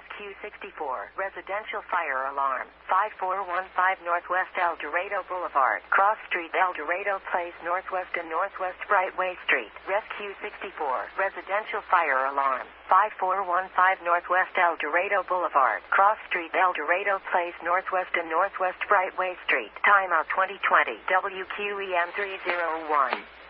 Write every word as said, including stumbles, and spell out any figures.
Rescue sixty-four, residential fire alarm, five four one five Northwest El Dorado Boulevard, Cross Street, El Dorado Place, Northwest and Northwest Brightway Street. Rescue sixty-four, residential fire alarm, five four one five Northwest El Dorado Boulevard, Cross Street, El Dorado Place, Northwest and Northwest Brightway Street. Timeout twenty twenty, W Q E M three oh one.